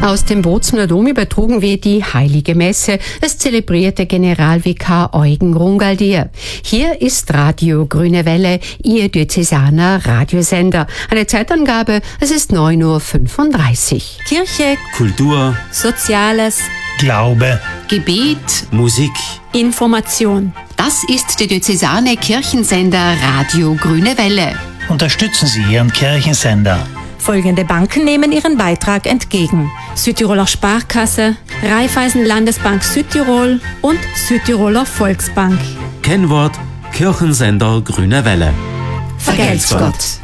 Aus dem Bozener Dom übertrugen wir die Heilige Messe. Es zelebrierte Generalvikar Eugen Rungaldier. Hier ist Radio Grüne Welle, Ihr diözesaner Radiosender. Eine Zeitangabe, es ist 9:35 Uhr. Kirche, Kultur, Soziales, Glaube, Gebet, Musik, Information. Das ist der diözesane Kirchensender Radio Grüne Welle. unterstützen Sie Ihren Kirchensender. Folgende Banken nehmen ihren Beitrag entgegen: Südtiroler Sparkasse, Raiffeisen Landesbank Südtirol und Südtiroler Volksbank. Kennwort Kirchensender Grüne Welle. Vergelt's Gott.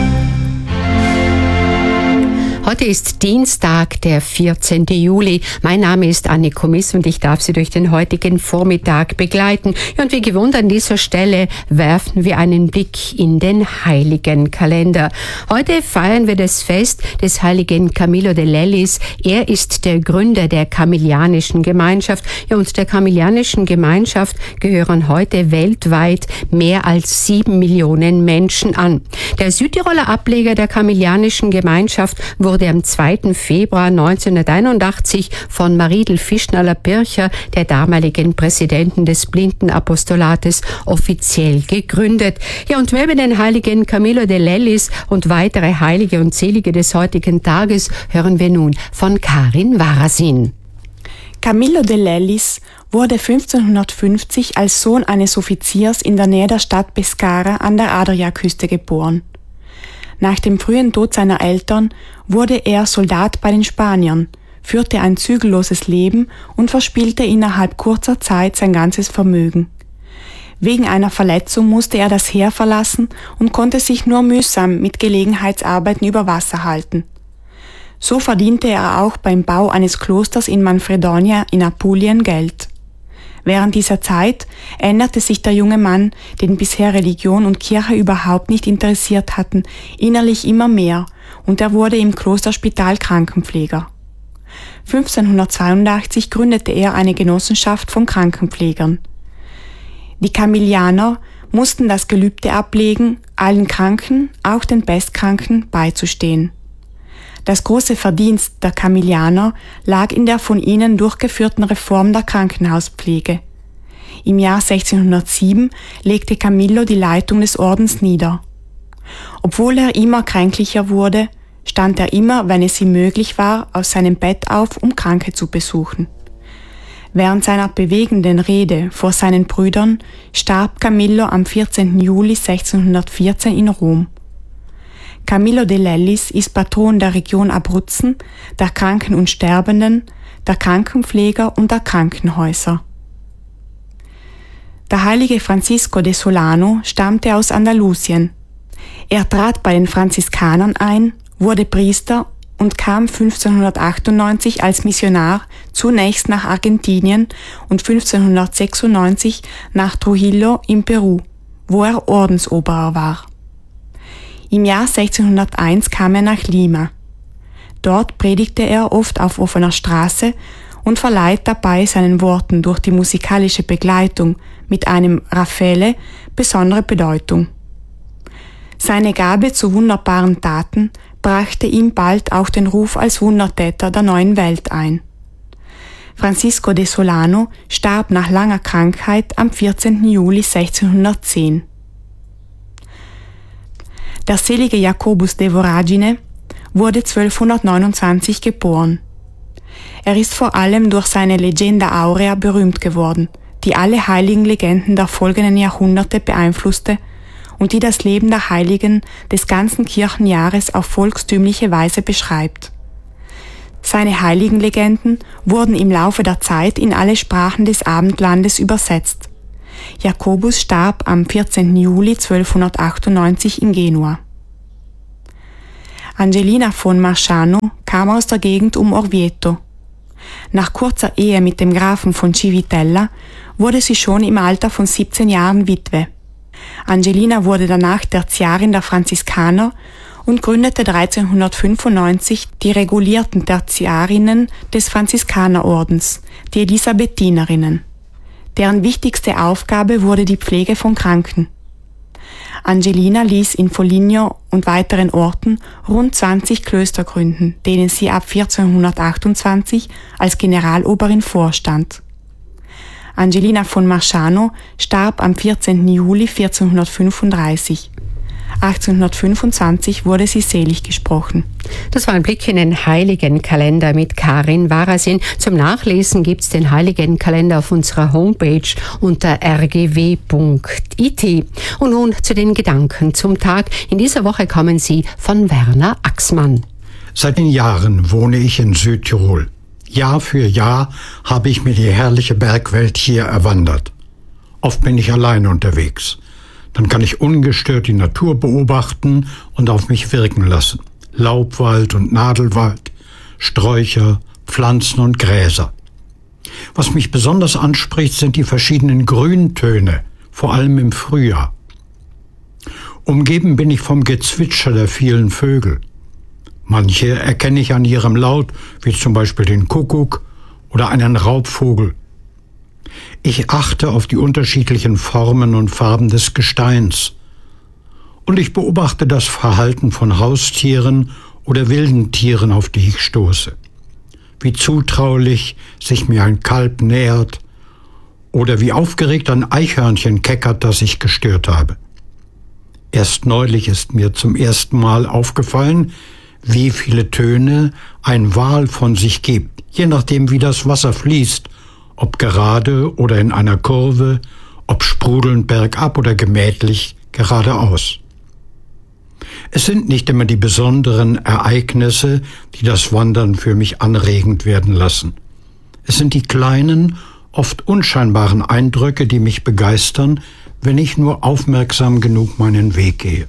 Heute ist Dienstag, der 14. Juli. Mein Name ist Anniko Miss und ich darf Sie durch den heutigen Vormittag begleiten. Ja, und wie gewohnt an dieser Stelle werfen wir einen Blick in den heiligen Kalender. Heute feiern wir das Fest des heiligen Camillo de Lellis. Er ist der Gründer der Camillianischen Gemeinschaft. Ja, und der Camillianischen Gemeinschaft gehören heute weltweit mehr als 7 Millionen Menschen an. Der Südtiroler Ableger der Camillianischen Gemeinschaft wurde am 2. Februar 1981 von Mariedl Fischnaller-Pircher, der damaligen Präsidenten des Blindenapostolates, offiziell gegründet. Ja, und neben den heiligen Camillo de Lellis und weitere Heilige und Selige des heutigen Tages hören wir nun von Karin Warasin. Camillo de Lellis wurde 1550 als Sohn eines Offiziers in der Nähe der Stadt Pescara an der Adriaküste geboren. Nach dem frühen Tod seiner Eltern wurde er Soldat bei den Spaniern, führte ein zügelloses Leben und verspielte innerhalb kurzer Zeit sein ganzes Vermögen. Wegen einer Verletzung musste er das Heer verlassen und konnte sich nur mühsam mit Gelegenheitsarbeiten über Wasser halten. So verdiente er auch beim Bau eines Klosters in Manfredonia in Apulien Geld. Während dieser Zeit änderte sich der junge Mann, den bisher Religion und Kirche überhaupt nicht interessiert hatten, innerlich immer mehr, und er wurde im Klosterspital Krankenpfleger. 1582 gründete er eine Genossenschaft von Krankenpflegern. Die Camillianer mussten das Gelübde ablegen, allen Kranken, auch den Pestkranken, beizustehen. Das große Verdienst der Camillianer lag in der von ihnen durchgeführten Reform der Krankenhauspflege. Im Jahr 1607 legte Camillo die Leitung des Ordens nieder. Obwohl er immer kränklicher wurde, stand er immer, wenn es ihm möglich war, aus seinem Bett auf, um Kranke zu besuchen. Während seiner bewegenden Rede vor seinen Brüdern starb Camillo am 14. Juli 1614 in Rom. Camillo de Lellis ist Patron der Region Abruzzen, der Kranken und Sterbenden, der Krankenpfleger und der Krankenhäuser. Der heilige Francisco de Solano stammte aus Andalusien. Er trat bei den Franziskanern ein, wurde Priester und kam 1598 als Missionar zunächst nach Argentinien und 1596 nach Trujillo in Peru, wo er Ordensoberer war. Im Jahr 1601 kam er nach Lima. Dort predigte er oft auf offener Straße und verleiht dabei seinen Worten durch die musikalische Begleitung mit einem Raffaele besondere Bedeutung. Seine Gabe zu wunderbaren Taten brachte ihm bald auch den Ruf als Wundertäter der neuen Welt ein. Francisco de Solano starb nach langer Krankheit am 14. Juli 1610. Der selige Jacobus de Voragine wurde 1229 geboren. Er ist vor allem durch seine Legenda Aurea berühmt geworden, die alle heiligen Legenden der folgenden Jahrhunderte beeinflusste und die das Leben der Heiligen des ganzen Kirchenjahres auf volkstümliche Weise beschreibt. Seine heiligen Legenden wurden im Laufe der Zeit in alle Sprachen des Abendlandes übersetzt. Jakobus starb am 14. Juli 1298 in Genua. Angelina von Marciano kam aus der Gegend um Orvieto. Nach kurzer Ehe mit dem Grafen von Civitella wurde sie schon im Alter von 17 Jahren Witwe. Angelina wurde danach Tertiarin der Franziskaner und gründete 1395 die regulierten Tertiarinnen des Franziskanerordens, die Elisabethinerinnen. Deren wichtigste Aufgabe wurde die Pflege von Kranken. Angelina ließ in Foligno und weiteren Orten rund 20 Klöster gründen, denen sie ab 1428 als Generaloberin vorstand. Angelina von Marciano starb am 14. Juli 1435. 1825 wurde sie selig gesprochen. Das war ein Blick in den Heiligenkalender mit Karin Warasin. Zum Nachlesen gibt's den Heiligenkalender auf unserer Homepage unter rgw.it. Und nun zu den Gedanken zum Tag. In dieser Woche kommen sie von Werner Axmann. Seit den Jahren wohne ich in Südtirol. Jahr für Jahr habe ich mir die herrliche Bergwelt hier erwandert. Oft bin ich allein unterwegs. Dann kann ich ungestört die Natur beobachten und auf mich wirken lassen. Laubwald und Nadelwald, Sträucher, Pflanzen und Gräser. Was mich besonders anspricht, sind die verschiedenen Grüntöne, vor allem im Frühjahr. Umgeben bin ich vom Gezwitscher der vielen Vögel. Manche erkenne ich an ihrem Laut, wie zum Beispiel den Kuckuck oder einen Raubvogel. Ich achte auf die unterschiedlichen Formen und Farben des Gesteins. Und ich beobachte das Verhalten von Haustieren oder wilden Tieren, auf die ich stoße. Wie zutraulich sich mir ein Kalb nähert oder wie aufgeregt ein Eichhörnchen keckert, das ich gestört habe. Erst neulich ist mir zum ersten Mal aufgefallen, wie viele Töne ein Wal von sich gibt, je nachdem wie das Wasser fließt, ob gerade oder in einer Kurve, ob sprudelnd bergab oder gemächlich geradeaus. Es sind nicht immer die besonderen Ereignisse, die das Wandern für mich anregend werden lassen. Es sind die kleinen, oft unscheinbaren Eindrücke, die mich begeistern, wenn ich nur aufmerksam genug meinen Weg gehe.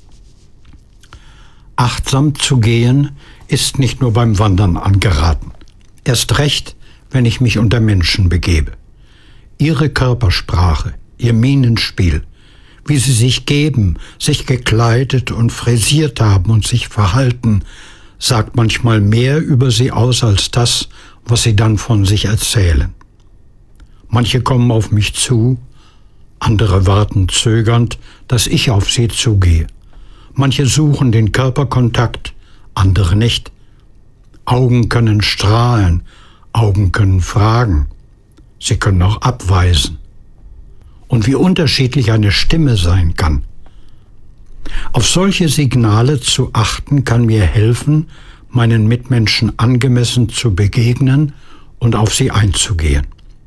Achtsam zu gehen ist nicht nur beim Wandern angeraten. Erst recht, wenn ich mich unter Menschen begebe. Ihre Körpersprache, ihr Mienenspiel, wie sie sich geben, sich gekleidet und frisiert haben und sich verhalten, sagt manchmal mehr über sie aus als das, was sie dann von sich erzählen. Manche kommen auf mich zu, andere warten zögernd, dass ich auf sie zugehe. Manche suchen den Körperkontakt, andere nicht. Augen können strahlen, Augen können fragen, sie können auch abweisen. Und wie unterschiedlich eine Stimme sein kann. Auf solche Signale zu achten, kann mir helfen, meinen Mitmenschen angemessen zu begegnen und auf sie einzugehen.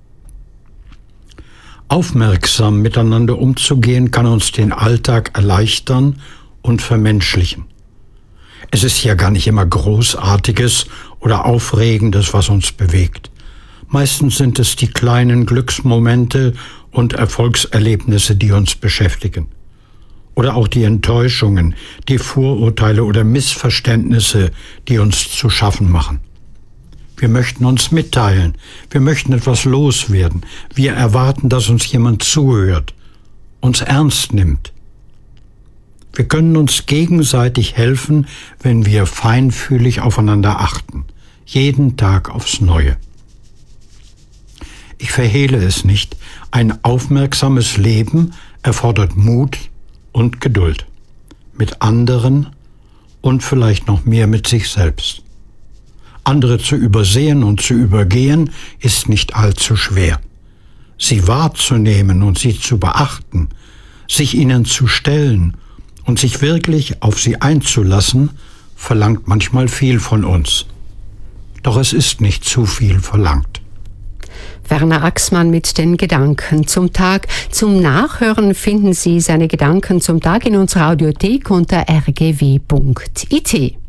Aufmerksam miteinander umzugehen, kann uns den Alltag erleichtern und vermenschlichen. Es ist ja gar nicht immer Großartiges oder Aufregendes, was uns bewegt. Meistens sind es die kleinen Glücksmomente und Erfolgserlebnisse, die uns beschäftigen. Oder auch die Enttäuschungen, die Vorurteile oder Missverständnisse, die uns zu schaffen machen. Wir möchten uns mitteilen, wir möchten etwas loswerden, wir erwarten, dass uns jemand zuhört, uns ernst nimmt. Wir können uns gegenseitig helfen, wenn wir feinfühlig aufeinander achten, jeden Tag aufs Neue. Ich verhehle es nicht, ein aufmerksames Leben erfordert Mut und Geduld, mit anderen und vielleicht noch mehr mit sich selbst. Andere zu übersehen und zu übergehen ist nicht allzu schwer. Sie wahrzunehmen und sie zu beachten, sich ihnen zu stellen und sich wirklich auf sie einzulassen, verlangt manchmal viel von uns. Doch es ist nicht zu viel verlangt. Werner Axmann mit den Gedanken zum Tag. Zum Nachhören finden Sie seine Gedanken zum Tag in unserer Audiothek unter rgw.it.